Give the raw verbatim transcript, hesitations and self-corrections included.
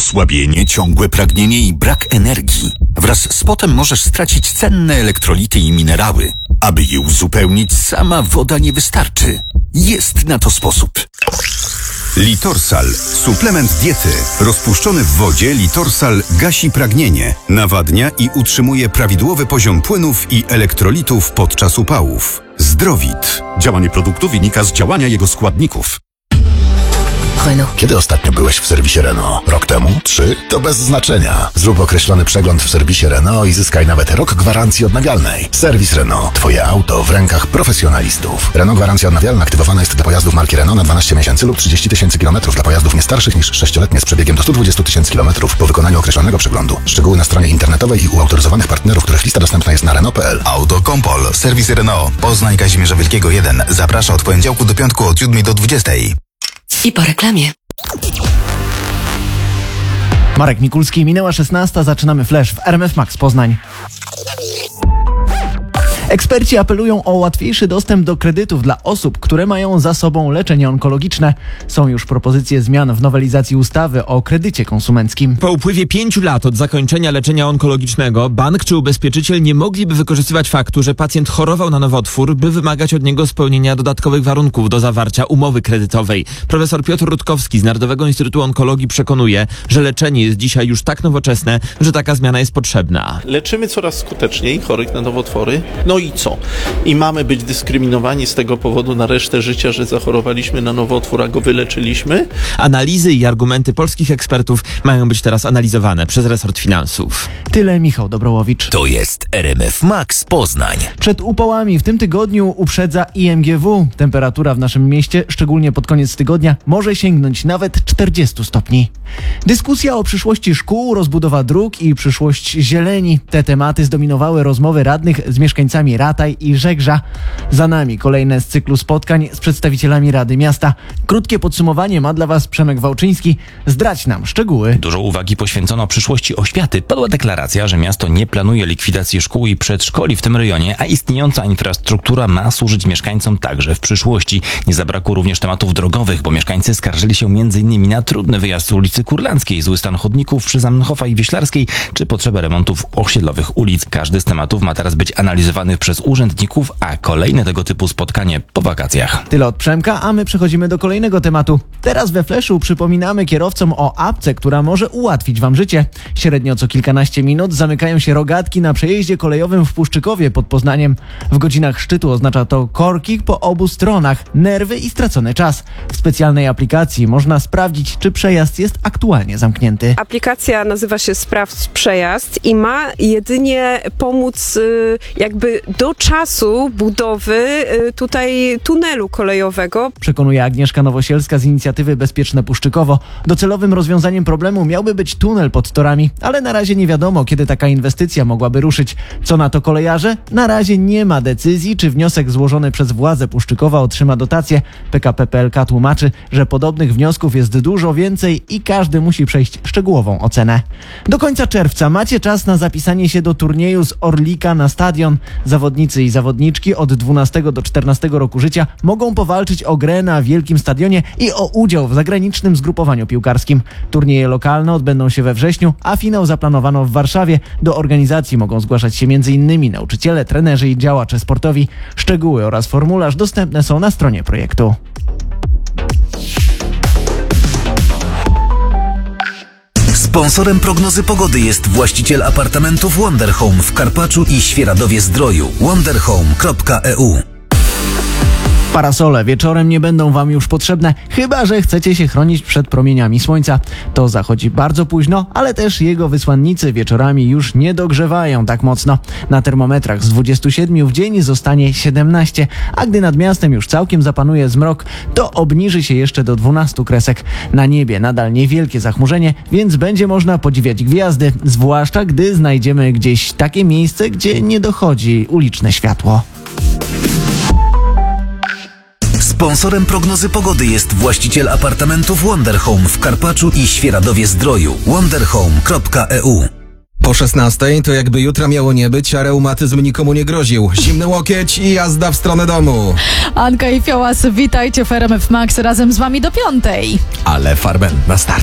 osłabienie, ciągłe pragnienie i brak energii. Wraz z potem możesz stracić cenne elektrolity i minerały. Aby je uzupełnić, sama woda nie wystarczy. Jest na to sposób. Litorsal. Suplement diety. Rozpuszczony w wodzie Litorsal gasi pragnienie, nawadnia i utrzymuje prawidłowy poziom płynów i elektrolitów podczas upałów. Zdrowit. Działanie produktu wynika z działania jego składników. Renault. Kiedy ostatnio byłeś w serwisie Renault? Rok temu? Trzy? To bez znaczenia. Zrób określony przegląd w serwisie Renault i zyskaj nawet rok gwarancji odnawialnej. Serwis Renault. Twoje auto w rękach profesjonalistów. Renault gwarancja odnawialna aktywowana jest dla pojazdów marki Renault na dwanaście miesięcy lub trzydzieści tysięcy kilometrów dla pojazdów nie starszych niż sześcioletnie z przebiegiem do stu dwudziestu tysięcy kilometrów po wykonaniu określonego przeglądu. Szczegóły na stronie internetowej i u autoryzowanych partnerów, których lista dostępna jest na Renault kropka p l. Autokompol. Serwis Renault. Poznań Kazimierza Wielkiego jeden. Zaprasza od poniedziałku do piątku od siódmej do dwudziestej. I po reklamie. Marek Mikulski, minęła szesnasta, zaczynamy Flash w R M F Max Poznań. Eksperci apelują o łatwiejszy dostęp do kredytów dla osób, które mają za sobą leczenie onkologiczne. Są już propozycje zmian w nowelizacji ustawy o kredycie konsumenckim. Po upływie pięciu lat od zakończenia leczenia onkologicznego bank czy ubezpieczyciel nie mogliby wykorzystywać faktu, że pacjent chorował na nowotwór, by wymagać od niego spełnienia dodatkowych warunków do zawarcia umowy kredytowej. Profesor Piotr Rutkowski z Narodowego Instytutu Onkologii przekonuje, że leczenie jest dzisiaj już tak nowoczesne, że taka zmiana jest potrzebna. Leczymy coraz skuteczniej chorych na nowotwory. No i co? I mamy być dyskryminowani z tego powodu na resztę życia, że zachorowaliśmy na nowotwór, a go wyleczyliśmy? Analizy i argumenty polskich ekspertów mają być teraz analizowane przez resort finansów. Tyle Michał Dobrołowicz. To jest R M F Max Poznań. Przed upałami w tym tygodniu uprzedza I M G W. Temperatura w naszym mieście, szczególnie pod koniec tygodnia, może sięgnąć nawet czterdziestu stopni. Dyskusja o przyszłości szkół, rozbudowa dróg i przyszłość zieleni. Te tematy zdominowały rozmowy radnych z mieszkańcami Rataj i Żegrza. Za nami kolejne z cyklu spotkań z przedstawicielami Rady Miasta. Krótkie podsumowanie ma dla Was Przemek Wałczyński. Zdrać nam szczegóły. Dużo uwagi poświęcono przyszłości oświaty. Padła deklaracja, że miasto nie planuje likwidacji szkół i przedszkoli w tym rejonie, a istniejąca infrastruktura ma służyć mieszkańcom także w przyszłości. Nie zabrakło również tematów drogowych, bo mieszkańcy skarżyli się między innymi na trudny wyjazd z ulicy Kurlandzkiej, zły stan chodników przy Zamenhofa i Wieślarskiej, czy potrzebę remontów osiedlowych ulic. Każdy z tematów ma teraz być analizowany przez urzędników, a kolejne tego typu spotkanie po wakacjach. Tyle od Przemka, a my przechodzimy do kolejnego tematu. Teraz we Flashu przypominamy kierowcom o apce, która może ułatwić Wam życie. Średnio co kilkanaście minut zamykają się rogatki na przejeździe kolejowym w Puszczykowie pod Poznaniem. W godzinach szczytu oznacza to korki po obu stronach, nerwy i stracony czas. W specjalnej aplikacji można sprawdzić, czy przejazd jest aktualnie zamknięty. Aplikacja nazywa się Sprawdź Przejazd i ma jedynie pomóc y, jakby do czasu budowy y, tutaj tunelu kolejowego. Przekonuje Agnieszka Nowosielska z inicjatywy Bezpieczne Puszczykowo. Docelowym rozwiązaniem problemu miałby być tunel pod torami, ale na razie nie wiadomo, kiedy taka inwestycja mogłaby ruszyć. Co na to kolejarze? Na razie nie ma decyzji, czy wniosek złożony przez władze Puszczykowa otrzyma dotację. P K P P L K tłumaczy, że podobnych wniosków jest dużo więcej i każdy musi przejść szczegółową ocenę. Do końca czerwca macie czas na zapisanie się do turnieju z Orlika na stadion. Zawodnicy i zawodniczki od dwunastego do czternastego roku życia mogą powalczyć o grę na wielkim stadionie i o udział w zagranicznym zgrupowaniu piłkarskim. Turnieje lokalne odbędą się we wrześniu, a finał zaplanowano w Warszawie. Do organizacji mogą zgłaszać się między innymi nauczyciele, trenerzy i działacze sportowi. Szczegóły oraz formularz dostępne są na stronie projektu. Sponsorem prognozy pogody jest właściciel apartamentów Wonder Home w Karpaczu i Świeradowie-Zdroju. wonderhome kropka e u. Parasole wieczorem nie będą Wam już potrzebne, chyba że chcecie się chronić przed promieniami słońca. To zachodzi bardzo późno, ale też jego wysłannicy wieczorami już nie dogrzewają tak mocno. Na termometrach z dwudziestu siedmiu w dzień zostanie siedemnaście, a gdy nad miastem już całkiem zapanuje zmrok, to obniży się jeszcze do dwunastu kresek. Na niebie nadal niewielkie zachmurzenie, więc będzie można podziwiać gwiazdy, zwłaszcza gdy znajdziemy gdzieś takie miejsce, gdzie nie dochodzi uliczne światło. Sponsorem prognozy pogody jest właściciel apartamentów Wonder Home w Karpaczu i Świeradowie-Zdroju. wonderhome kropka e u. Po szesnastej to jakby jutra miało nie być, a reumatyzm nikomu nie groził. Zimny łokieć i jazda w stronę domu. Anka i Fiołas, witajcie w R M F Max razem z Wami do piątej. Ale Farben na start.